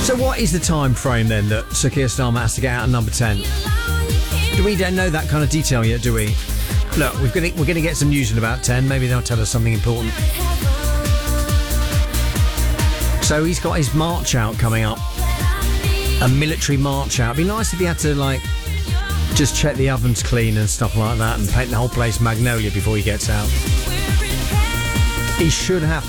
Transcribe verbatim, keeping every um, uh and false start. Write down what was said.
So what is the time frame then that Sir Keir Starmer has to get out at number ten? Do we don't know that kind of detail yet, do we? Look, we're going we're going to get some news in about ten. Maybe they'll tell us something important. So he's got his march out coming up. A military march out. It'd be nice if he had to, like, just check the ovens clean and stuff like that and paint the whole place magnolia before he gets out. He should have